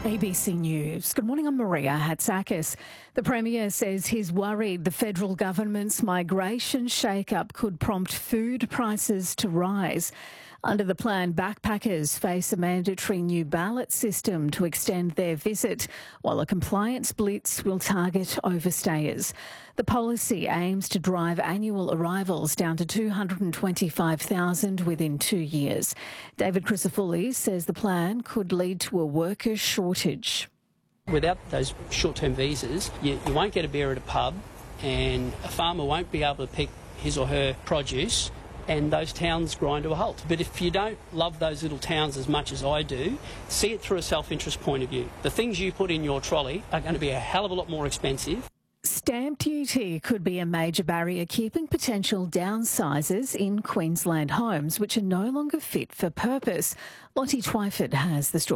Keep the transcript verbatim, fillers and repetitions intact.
A B C News. Good morning, I'm Maria Hatzakis. The Premier says he's worried the federal government's migration shake-up could prompt food prices to rise. Under the plan, backpackers face a mandatory new ballot system to extend their visit, while a compliance blitz will target overstayers. The policy aims to drive annual arrivals down to two hundred twenty-five thousand within two years. David Crisafulli says the plan could lead to a worker shortage. Without those short-term visas, you, you won't get a beer at a pub, and a farmer won't be able to pick his or her produce, and those towns grind to a halt. But if you don't love those little towns as much as I do, see it through a self-interest point of view. The things you put in your trolley are going to be a hell of a lot more expensive. Stamp duty could be a major barrier keeping potential downsizers in Queensland homes, which are no longer fit for purpose. Lottie Twyford has the story.